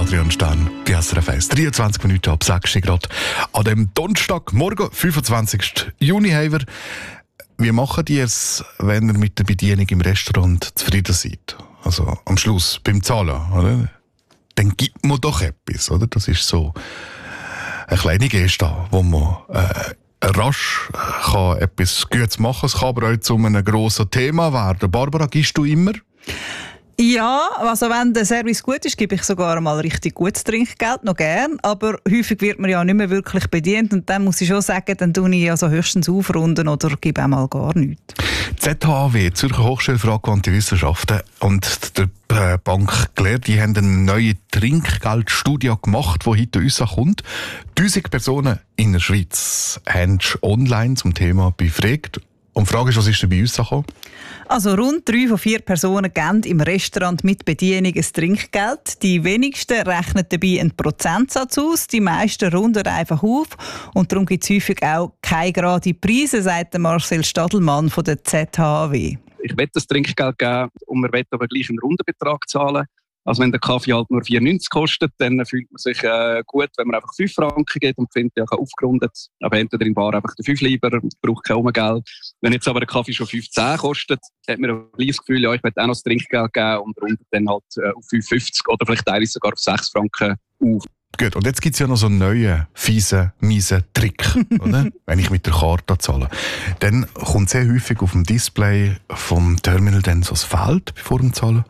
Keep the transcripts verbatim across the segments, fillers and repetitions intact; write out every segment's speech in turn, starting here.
Adrian Stern bei S R F eins. dreiundzwanzig Minuten ab sechs Grad. An dem Donnerstagmorgen, fünfundzwanzigsten Juni, haben wir. Wie macht ihr es, wenn ihr mit der Bedienung im Restaurant zufrieden seid? Also am Schluss, beim Zahlen, oder? Dann gibt man doch etwas, oder? Das ist so eine kleine Geste, wo man äh, rasch kann etwas Gutes machen kann. Es kann aber auch zu einem grossen Thema werden. Barbara, gibst du immer? Ja, also wenn der Service gut ist, gebe ich sogar mal richtig gutes Trinkgeld, noch gern. Aber häufig wird man ja nicht mehr wirklich bedient und dann muss ich schon sagen, dann tue ich also höchstens aufrunden oder gebe auch mal gar nichts. Z H W, Zürcher Hochschule für angewandte Wissenschaften und der Bank gelehrt, die haben eine neue Trinkgeldstudie gemacht, die heute rauskommt. Tausend Personen in der Schweiz haben online zum Thema befragt. Und die Frage ist, was ist denn bei uns gekommen? Also rund drei von vier Personen geben im Restaurant mit Bedienung ein Trinkgeld. Die wenigsten rechnen dabei einen Prozentsatz aus, die meisten runden einfach auf. Und darum gibt es häufig auch keine gerade Preise, sagt Marcel Stadelmann von der Z H W. Ich will das Trinkgeld geben und wir wollen aber gleich einen runden Betrag zahlen. Also wenn der Kaffee halt nur vier neunzig kostet, dann fühlt man sich äh, gut, wenn man einfach fünf Franken gibt und findet, ja, aufgerundet. Aber entweder im Bar einfach den fünf lieber, braucht kein Geld. Wenn jetzt aber der Kaffee schon fünfzehn kostet, hat man ein das Gefühl, ja, ich möchte auch noch das Trinkgeld geben und rundet dann halt äh, auf fünf fünfzig oder vielleicht teilweise sogar auf sechs Franken auf. Gut, und jetzt gibt es ja noch so einen neuen, fiesen, miesen Trick, oder? Wenn ich mit der Karte zahle. Dann kommt sehr häufig auf dem Display vom Terminal dann so ein Feld bevor dem Zahlen.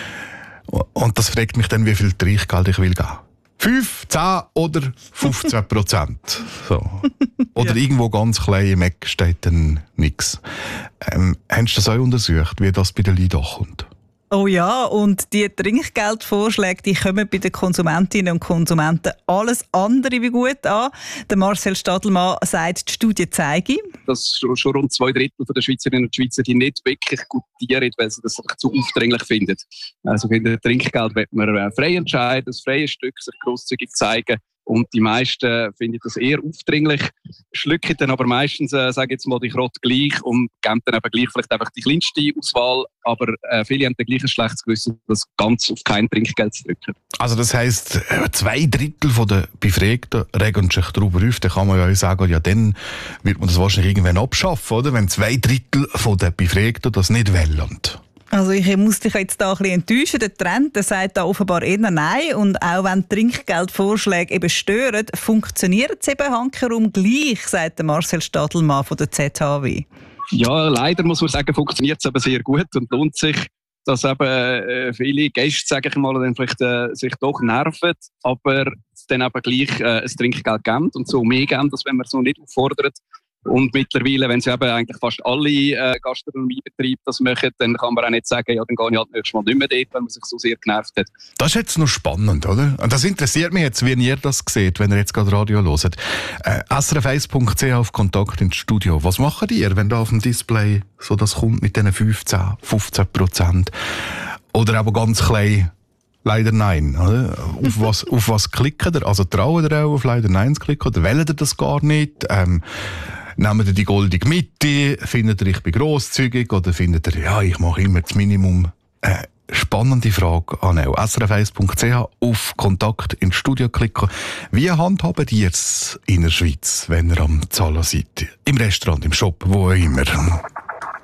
Und das fragt mich dann, wie viel Trinkgeld ich will geben. fünf, zehn oder fünfzehn Prozent. So. Oder ja. Irgendwo ganz klein im Eck steht dann nichts. Ähm, hast du das auch untersucht, wie das bei den Leuten ankommt? Oh ja, und die Trinkgeldvorschläge, die kommen bei den Konsumentinnen und Konsumenten alles andere wie gut an. Der Marcel Stadelmann sagt, die Studie zeige, dass schon rund zwei Drittel der Schweizerinnen und Schweizer die nicht wirklich gutieren, weil sie das zu aufdringlich finden. Also für das Trinkgeld wird man frei entscheiden, das freie Stück sich grosszügig zeigen. Und die meisten finden das eher aufdringlich, schlucken dann aber meistens, äh, sage jetzt mal, die Krott gleich und geben dann eben gleich vielleicht einfach die kleinste Auswahl. Aber äh, viele haben dann gleich ein schlechtes Gewissen, das ganz auf kein Trinkgeld zu drücken. Also das heisst, zwei Drittel der Befragten regen sich darüber auf. Dann kann man ja auch sagen, ja, dann wird man das wahrscheinlich irgendwann abschaffen, oder? Wenn zwei Drittel der Befragten das nicht wollen. Also ich muss dich jetzt da ein bisschen enttäuschen. Der Trend der sagt da offenbar eher nein. Und auch wenn Trinkgeldvorschläge eben stören, funktioniert es eben hankerum gleich, sagt Marcel Stadelmann von der Z H W. Ja, leider muss man sagen, funktioniert es eben sehr gut und lohnt sich, dass eben äh, viele Gäste, sage ich mal, dann vielleicht äh, sich doch nerven, aber dann eben gleich äh, ein Trinkgeld geben und so mehr geben, als wenn man so nicht auffordert. Und mittlerweile, wenn sie eben eigentlich fast alle äh, Gastronomiebetriebe das machen, dann kann man auch nicht sagen, ja, dann gehe ich halt nächstes Mal nicht mehr dort, wenn man sich so sehr genervt hat. Das ist jetzt noch spannend, oder? Und das interessiert mich jetzt, wie ihr das seht, wenn ihr jetzt gerade Radio hört. Äh, S R F eins Punkt C H auf Kontakt ins Studio. Was macht ihr, wenn da auf dem Display so das kommt mit diesen fünfzehn, fünfzehn Prozent? Oder aber ganz klein, leider nein. Oder? Auf, was, auf was klicken ihr? Also trauen ihr auch auf leider nein zu klicken? Oder wählen ihr das gar nicht? Ähm, Nehmt ihr die goldige Mitte? Findet ihr, ich bin grosszügig? Oder findet ihr, ja, ich mache immer das Minimum? Äh, spannende Frage an auch. S R F eins Punkt C H auf Kontakt ins Studio klicken. Wie handhabt ihr es in der Schweiz, wenn ihr am Zahlen seid? Im Restaurant, im Shop, wo auch immer?